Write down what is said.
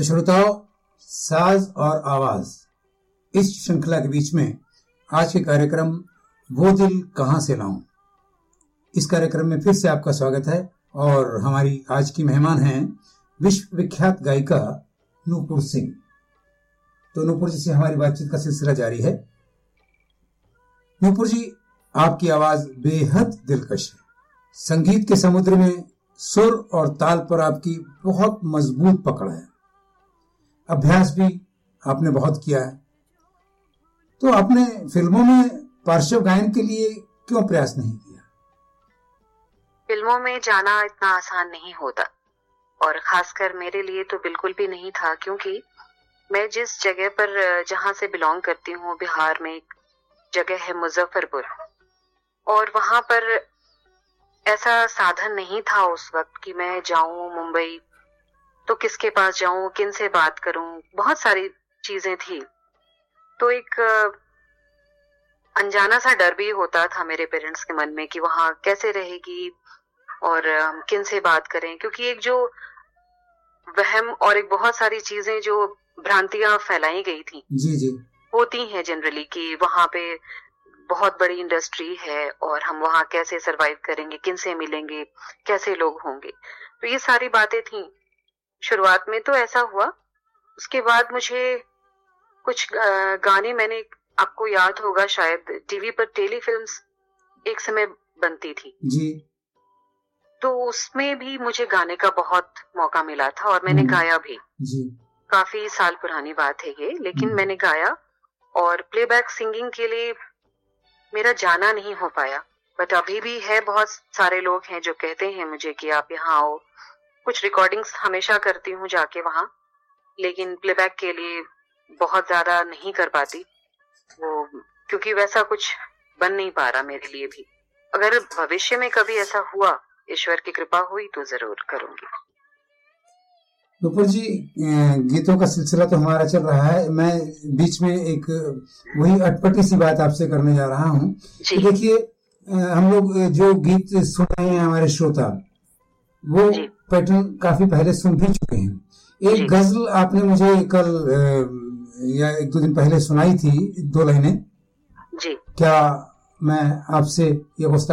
तो श्रोताओं, साज और आवाज इस श्रृंखला के बीच में आज के कार्यक्रम वो दिल कहां से लाऊं, इस कार्यक्रम में फिर से आपका स्वागत है। और हमारी आज की मेहमान हैं विश्व विख्यात गायिका नूपुर सिंह। तो नूपुर जी से हमारी बातचीत का सिलसिला जारी है। नूपुर जी, आपकी आवाज बेहद दिलकश है। संगीत के समुद्र में सुर और ताल पर आपकी बहुत मजबूत पकड़ है। अभ्यास भी आपने बहुत किया है। तो आपने फिल्मों में पार्श्व गायन के लिए क्यों प्रयास नहीं किया? फिल्मों में जाना इतना आसान नहीं होता, और खासकर मेरे लिए तो बिल्कुल भी नहीं था, क्योंकि मैं जिस जगह पर जहां से बिलोंग करती हूँ, बिहार में एक जगह है मुजफ्फरपुर, और वहां पर ऐसा साधन नहीं था उस वक्त कि मैं जाऊं मुंबई, तो किसके पास जाऊं, किन से बात करूं, बहुत सारी चीजें थी। तो एक अनजाना सा डर भी होता था मेरे पेरेंट्स के मन में कि वहां कैसे रहेगी और किन से बात करें, क्योंकि एक जो वहम और एक बहुत सारी चीजें जो भ्रांतियां फैलाई गई थी जी होती हैं जनरली, कि वहां पे बहुत बड़ी इंडस्ट्री है और हम वहां कैसे सरवाइव करेंगे, किन से मिलेंगे, कैसे लोग होंगे। तो ये सारी बातें थी। शुरुआत में तो ऐसा हुआ। उसके बाद मुझे कुछ गाने, मैंने, आपको याद होगा शायद, टीवी पर टेलीफिल्म्स एक समय बनती थी जी, तो उसमें भी मुझे गाने का बहुत मौका मिला था और मैंने गाया भी जी। काफी साल पुरानी बात है ये, लेकिन मैंने गाया। और प्लेबैक सिंगिंग के लिए मेरा जाना नहीं हो पाया, बट अभी भी है, बहुत सारे लोग हैं जो कहते हैं मुझे कि आप यहाँ आओ। कुछ रिकॉर्डिंग्स हमेशा करती हूँ जाके वहां, लेकिन प्लेबैक के लिए बहुत ज्यादा नहीं कर पाती वो, क्योंकि वैसा कुछ बन नहीं पा रहा मेरे लिए भी। अगर भविष्य में कभी ऐसा हुआ, ईश्वर की कृपा हुई, तो जरूर करूंगी। नूपुर जी, गीतों का सिलसिला तो हमारा चल रहा है। मैं बीच में एक वही अटपटी सी बात आपसे करने जा रहा हूँ कि देखिए, हम लोग जो गीत सुन रहे हैं, हमारे श्रोता वो पैटर्न काफी पहले सुन भी चुके हैं। एक गजल आपने मुझे कल या एक दो दिन पहले सुनाई थी, 2 लाइनें। जी, क्या मैं आपसे ये